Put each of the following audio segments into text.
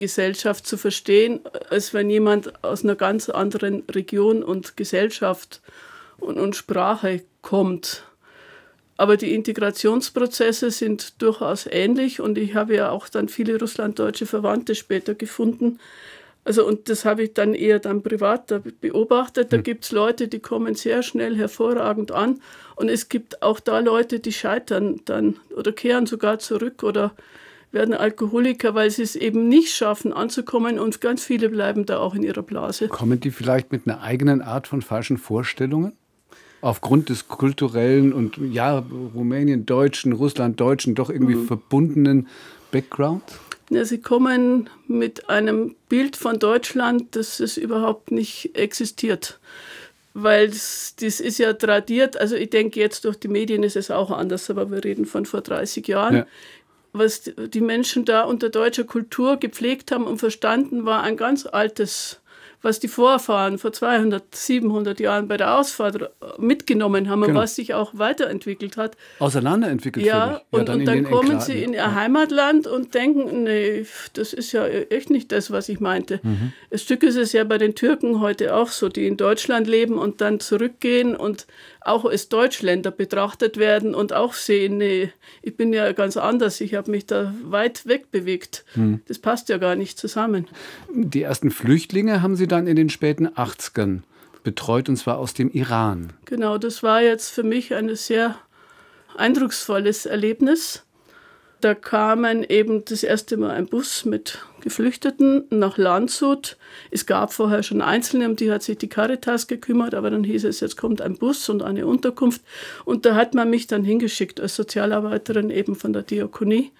Gesellschaft zu verstehen, als wenn jemand aus einer ganz anderen Region und Gesellschaft und Sprache kommt. Aber die Integrationsprozesse sind durchaus ähnlich und ich habe ja auch dann viele russlanddeutsche Verwandte später gefunden. Also, und das habe ich dann eher privat beobachtet. Da gibt es Leute, die kommen sehr schnell hervorragend an. Und es gibt auch da Leute, die scheitern dann oder kehren sogar zurück oder werden Alkoholiker, weil sie es eben nicht schaffen, anzukommen. Und ganz viele bleiben da auch in ihrer Blase. Kommen die vielleicht mit einer eigenen Art von falschen Vorstellungen? Aufgrund des kulturellen und Rumänien-Deutschen, Russland-Deutschen doch irgendwie verbundenen Backgrounds? Ja, sie kommen mit einem Bild von Deutschland, das es überhaupt nicht existiert. Weil das ist ja tradiert. Also ich denke, jetzt durch die Medien ist es auch anders, aber wir reden von vor 30 Jahren. Ja. Was die Menschen da unter deutscher Kultur gepflegt haben und verstanden, war ein ganz altes, was die Vorfahren vor 200, 700 Jahren bei der Ausfahrt mitgenommen haben und was sich auch weiterentwickelt hat. Auseinanderentwickelt. Ja, und dann kommen sie in ihr Heimatland und denken, nee, das ist ja echt nicht das, was ich meinte. Ein Stück ist es ja bei den Türken heute auch so, die in Deutschland leben und dann zurückgehen und auch als Deutschländer betrachtet werden und auch sehen, nee, ich bin ja ganz anders, ich habe mich da weit weg bewegt. Das passt ja gar nicht zusammen. Die ersten Flüchtlinge haben Sie dann in den späten 80ern betreut, und zwar aus dem Iran. Genau, das war jetzt für mich ein sehr eindrucksvolles Erlebnis. Da kamen eben das erste Mal ein Bus mit Geflüchteten nach Landshut. Es gab vorher schon Einzelne, um die hat sich die Caritas gekümmert, aber dann hieß es, jetzt kommt ein Bus und eine Unterkunft. Und da hat man mich dann hingeschickt als Sozialarbeiterin eben von der Diakonie.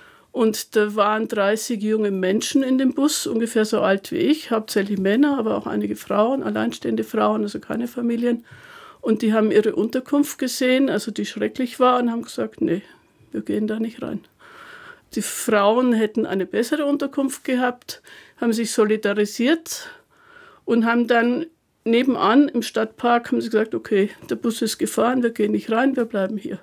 Und da waren 30 junge Menschen in dem Bus, ungefähr so alt wie ich, hauptsächlich Männer, aber auch einige Frauen, alleinstehende Frauen, also keine Familien. Und die haben ihre Unterkunft gesehen, also die schrecklich war, und haben gesagt, nee, wir gehen da nicht rein. Die Frauen hätten eine bessere Unterkunft gehabt, haben sich solidarisiert und haben dann nebenan im Stadtpark haben sie gesagt, okay, der Bus ist gefahren, wir gehen nicht rein, wir bleiben hier.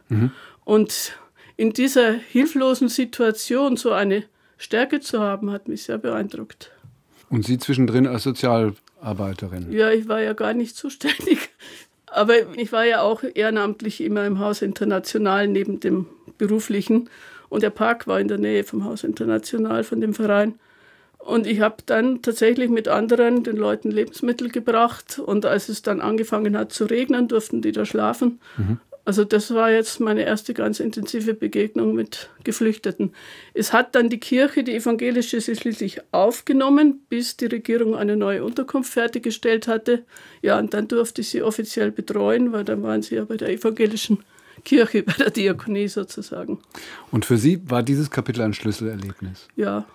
Und in dieser hilflosen Situation so eine Stärke zu haben, hat mich sehr beeindruckt. Und Sie zwischendrin als Sozialarbeiterin? Ja, ich war ja gar nicht zuständig. Aber ich war ja auch ehrenamtlich immer im Haus International neben dem beruflichen. Und der Park war in der Nähe vom Haus International, von dem Verein. Und ich habe dann tatsächlich mit anderen den Leuten Lebensmittel gebracht. Und als es dann angefangen hat zu regnen, durften die da schlafen. Also das war jetzt meine erste ganz intensive Begegnung mit Geflüchteten. Es hat dann die Kirche, die evangelische, sie schließlich aufgenommen, bis die Regierung eine neue Unterkunft fertiggestellt hatte. Ja, und dann durfte ich sie offiziell betreuen, weil dann waren sie ja bei der evangelischen Kirche, bei der Diakonie sozusagen. Und für Sie war dieses Kapitel ein Schlüsselerlebnis? Ja,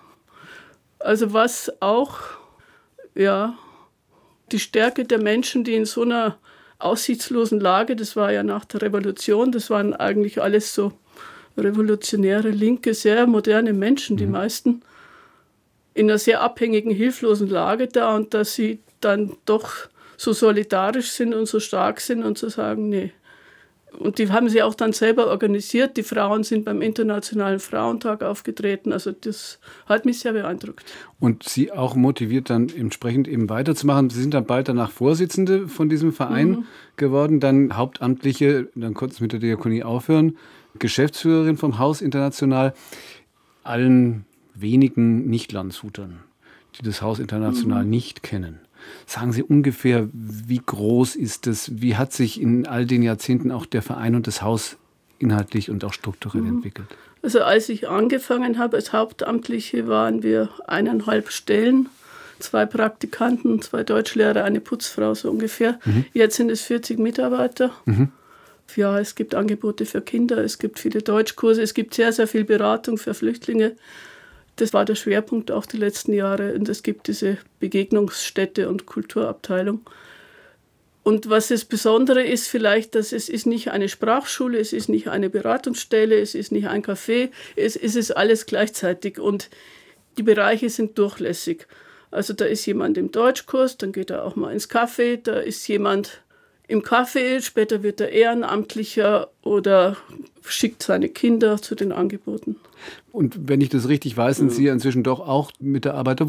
also was auch, ja, die Stärke der Menschen, die in so einer aussichtslosen Lage, das war ja nach der Revolution, das waren eigentlich alles so revolutionäre, linke, sehr moderne Menschen, die meisten, in einer sehr abhängigen, hilflosen Lage da, und dass sie dann doch so solidarisch sind und so stark sind und zu sagen, nee. Und die haben sie auch dann selber organisiert. Die Frauen sind beim Internationalen Frauentag aufgetreten. Also das hat mich sehr beeindruckt. Und Sie auch motiviert, dann entsprechend eben weiterzumachen. Sie sind dann bald danach Vorsitzende von diesem Verein geworden, dann Hauptamtliche, dann konnten Sie mit der Diakonie aufhören, Geschäftsführerin vom Haus International. Allen wenigen Nicht-Landshutern, die das Haus International nicht kennen. Sagen Sie ungefähr, wie groß ist es? Wie hat sich in all den Jahrzehnten auch der Verein und das Haus inhaltlich und auch strukturell entwickelt? Also als ich angefangen habe als Hauptamtliche, waren wir 1,5 Stellen, 2 Praktikanten, 2 Deutschlehrer, eine Putzfrau so ungefähr. Jetzt sind es 40 Mitarbeiter. Ja, es gibt Angebote für Kinder, es gibt viele Deutschkurse, es gibt sehr, sehr viel Beratung für Flüchtlinge. Das war der Schwerpunkt auch die letzten Jahre. Und es gibt diese Begegnungsstätte und Kulturabteilung. Und was das Besondere ist vielleicht, dass es ist nicht eine Sprachschule, es ist nicht eine Beratungsstelle, es ist nicht ein Café, es ist alles gleichzeitig. Und die Bereiche sind durchlässig. Also da ist jemand im Deutschkurs, dann geht er auch mal ins Café, da ist jemand im Café, später wird er Ehrenamtlicher oder schickt seine Kinder zu den Angeboten. Und wenn ich das richtig weiß, sind Sie inzwischen doch auch mit der Arbeiter